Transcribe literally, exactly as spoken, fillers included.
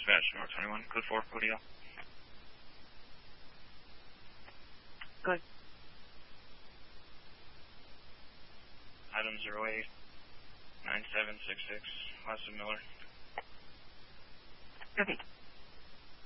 Dispatch, North twenty-one, code four, Cody L. Good. Item zero eight nine seven six six, Austin Miller. Okay.